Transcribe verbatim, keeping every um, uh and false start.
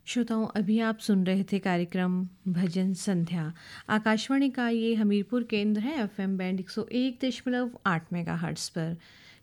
श्रोताओं, अभी आप सुन रहे थे कार्यक्रम भजन संध्या। आकाशवाणी का ये हमीरपुर केंद्र है, एफएम बैंड एक सौ एक दशमलव आठ मेगाहर्ट्ज़ पर।